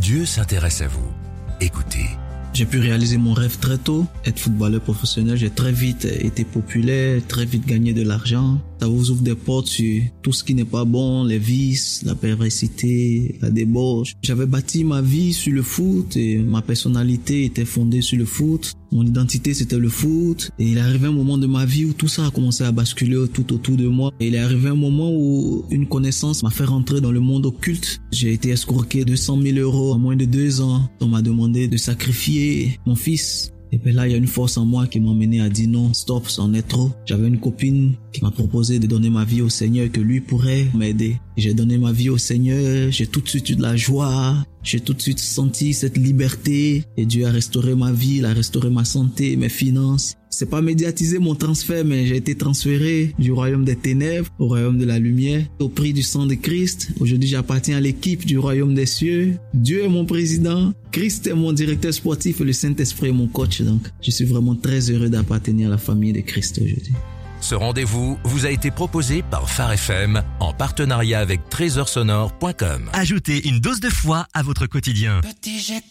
Dieu s'intéresse à vous. Écoutez. J'ai pu réaliser mon rêve très tôt, être footballeur professionnel. J'ai très vite été populaire, très vite gagné de l'argent. Ça vous ouvre des portes sur tout ce qui n'est pas bon, les vices, la perversité, la débauche. J'avais bâti ma vie sur le foot et ma personnalité était fondée sur le foot. Mon identité, c'était le foot. Et il est arrivé un moment de ma vie où tout ça a commencé à basculer tout autour de moi. Et il est arrivé un moment où une connaissance m'a fait rentrer dans le monde occulte. J'ai été escroqué 200 000 € en moins de 2 ans. On m'a demandé de sacrifier mon fils. Et puis là, il y a une force en moi qui m'a mené à dire non, stop, c'en est trop. J'avais une copine qui m'a proposé de donner ma vie au Seigneur, que lui pourrait m'aider. J'ai donné ma vie au Seigneur, j'ai tout de suite eu de la joie, j'ai tout de suite senti cette liberté. Et Dieu a restauré ma vie, il a restauré ma santé, mes finances. C'est pas médiatisé mon transfert, mais j'ai été transféré du royaume des ténèbres au royaume de la lumière, au prix du sang de Christ. Aujourd'hui, j'appartiens à l'équipe du royaume des cieux. Dieu est mon président, Christ est mon directeur sportif et le Saint-Esprit est mon coach. Donc, je suis vraiment très heureux d'appartenir à la famille de Christ aujourd'hui. Ce rendez-vous vous a été proposé par Phare FM en partenariat avec trésorsonore.com. Ajoutez une dose de foi à votre quotidien.